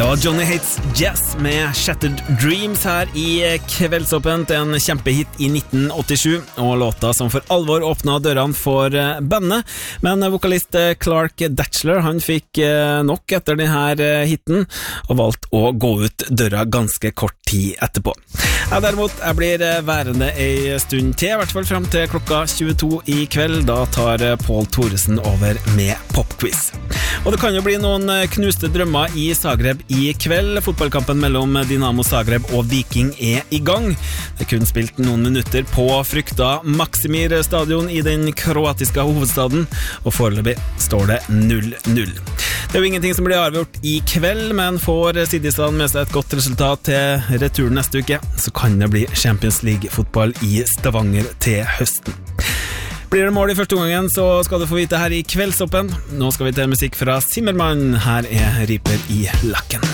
Det var Johnny Hates Jazz med Shattered Dreams her i Kveldsåpent, en kjempehit i 1987, og låta som for alvor åpnet dørene for bandet. Men vokalist Clark Datchler, han fikk nok etter denne hiten, og valgte å gå ut døra ganske kort tid etterpå. Derimot, jeg blir værende en stund til, i hvert fall frem til klokka 22 i kveld. Da tar Pål Thoresen over med popquiz. Og det kan jo bli noen knuste drømmer i Zagreb i kveld. Fotballkampen mellom Dinamo Zagreb og Viking er i gang. Det er kun spilt noen minutter på frykta Maksimir stadion i den kroatiske hovedstaden, og foreløpig står det 0-0. Det er jo ingenting som blir avgjort i kveld, men får Siddistan med seg et godt resultat til returen neste uke, så kan det bli Champions League-fotball i Stavanger til høsten. Blir det mål i første omgangen, så skal du få vite her i Kveldsåpen. Nå skal vi til musikk fra Zimmermann. Her er Riper i lakken.